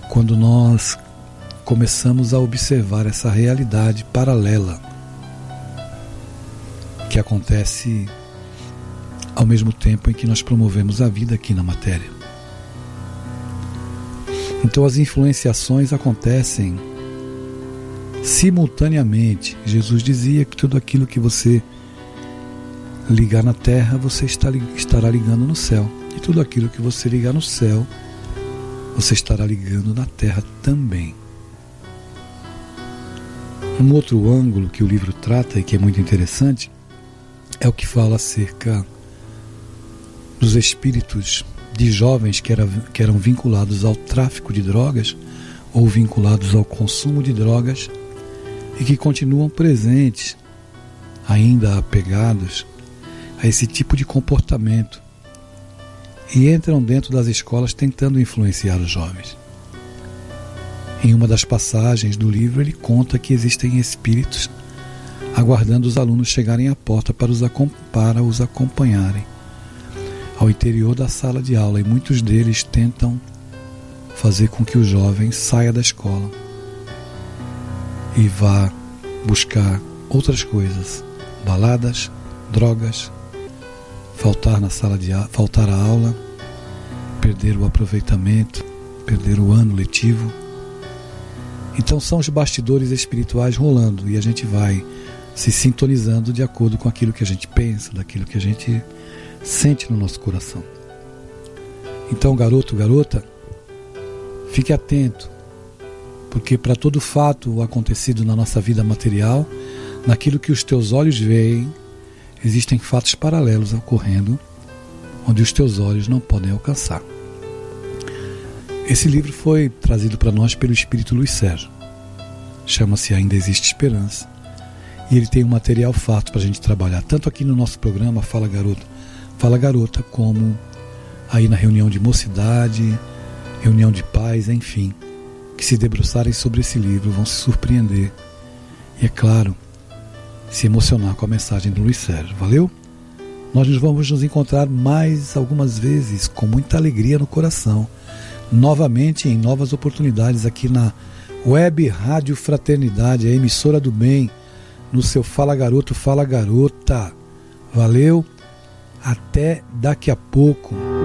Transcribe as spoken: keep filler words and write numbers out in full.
quando nós começamos a observar essa realidade paralela que acontece ao mesmo tempo em que nós promovemos a vida aqui na matéria. Então as influenciações acontecem simultaneamente. Jesus dizia que tudo aquilo que você ligar na terra, você estará ligando no céu. E tudo aquilo que você ligar no céu, você estará ligando na terra também. Um outro ângulo que o livro trata e que é muito interessante é o que fala acerca dos espíritos de jovens que, era, que eram vinculados ao tráfico de drogas ou vinculados ao consumo de drogas e que continuam presentes, ainda apegados a esse tipo de comportamento e entram dentro das escolas tentando influenciar os jovens. Em uma das passagens do livro ele conta que existem espíritos aguardando os alunos chegarem à porta para os, para os acompanharem ao interior da sala de aula, e muitos deles tentam fazer com que o jovem saia da escola e vá buscar outras coisas, baladas, drogas, faltar na sala de a... faltar a aula, perder o aproveitamento, perder o ano letivo. Então são os bastidores espirituais rolando e a gente vai se sintonizando de acordo com aquilo que a gente pensa, daquilo que a gente sente no nosso coração. Então, garoto, garota, fique atento, porque para todo fato acontecido na nossa vida material, naquilo que os teus olhos veem, existem fatos paralelos ocorrendo, onde os teus olhos não podem alcançar. Esse livro foi trazido para nós pelo Espírito Luiz Sérgio. Chama-se Ainda Existe Esperança. E ele tem um material farto para a gente trabalhar, tanto aqui no nosso programa Fala Garoto, Fala Garota, como aí na reunião de mocidade, reunião de pais, enfim, que se debruçarem sobre esse livro vão se surpreender. E é claro, se emocionar com a mensagem do Luiz Sérgio. Valeu? Nós nos vamos nos encontrar mais algumas vezes com muita alegria no coração, novamente em novas oportunidades aqui na Web Rádio Fraternidade, a emissora do bem, no seu Fala Garoto, Fala Garota. Valeu? Até daqui a pouco.